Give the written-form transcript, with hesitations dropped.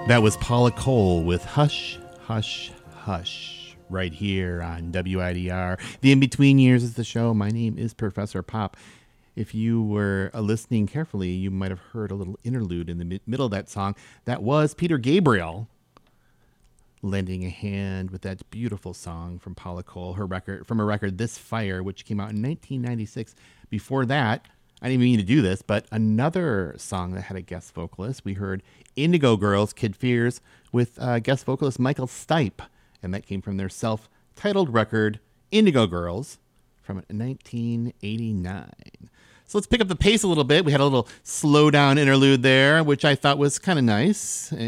That was Paula Cole with Hush, Hush, Hush, right here on WIDR. The In-Between Years is the show. My name is Professor Pop. If you were listening carefully, you might have heard a little interlude in the middle of that song. That was Peter Gabriel lending a hand with that beautiful song from Paula Cole, her record This Fire, which came out in 1996. Before that, I didn't even mean to do this, but another song that had a guest vocalist. We heard Indigo Girls, Kid Fears, with guest vocalist Michael Stipe. And that came from their self-titled record, Indigo Girls, from 1989. So let's pick up the pace a little bit. We had a little slow down interlude there, which I thought was kind of nice.